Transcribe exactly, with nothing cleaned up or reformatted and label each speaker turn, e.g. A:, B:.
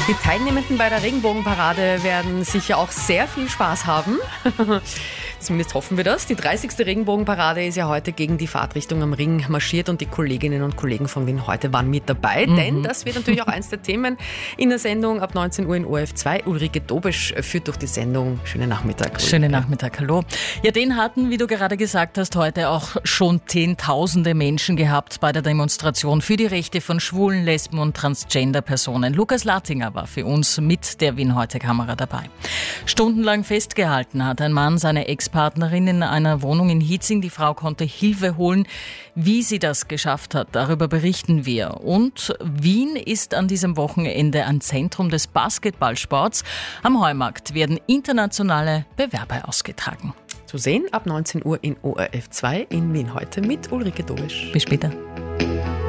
A: Die Teilnehmenden bei der Regenbogenparade werden sicher auch sehr viel Spaß haben. Zumindest hoffen wir das. Die dreißigste Regenbogenparade ist ja heute gegen die Fahrtrichtung am Ring marschiert und die Kolleginnen und Kollegen von Wien heute waren mit dabei. Mhm. Denn das wird natürlich auch eins der Themen in der Sendung ab neunzehn Uhr in O R F zwei. Ulrike Dobesch führt durch die Sendung. Schönen Nachmittag. Ulrike.
B: Schönen Nachmittag, hallo. Ja, den hatten, wie du gerade gesagt hast, heute auch schon Zehntausende Menschen gehabt bei der Demonstration für die Rechte von schwulen, Lesben und Transgender-Personen. Lukas Latinger war für uns mit der Wien-Heute-Kamera dabei. Stundenlang festgehalten hat ein Mann seine Ex-Partnerin in einer Wohnung in Hietzing. Die Frau konnte Hilfe holen. Wie sie das geschafft hat, darüber berichten wir. Und Wien ist an diesem Wochenende ein Zentrum des Basketballsports. Am Heumarkt werden internationale Bewerbe ausgetragen.
A: Zu sehen ab neunzehn Uhr in O R F zwei in Wien heute mit Ulrike Dobesch.
B: Bis später.